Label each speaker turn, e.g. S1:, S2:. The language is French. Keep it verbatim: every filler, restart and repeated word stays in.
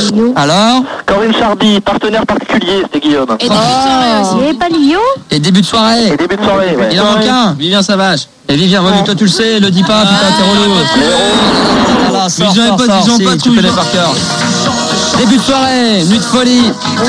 S1: Lyon.
S2: Alors
S3: Corinne Charby, partenaire particulier, c'était Guillaume.
S1: Et début de soirée aussi. Il n'y avait pas Lyon.
S2: Et début de soirée.
S3: Et début de soirée, ouais.
S2: Il en manque un. Vivien Savage. Et Vivien, moi, vu que toi tu le sais, le dis pas, putain, t'es relou.
S4: Voilà, sors,
S2: Vivien
S4: sors,
S2: pas
S4: sors.
S2: Vivien
S4: Si,
S2: pas
S4: tu
S2: tu connais par cœur. Début de soirée, nuit de folie.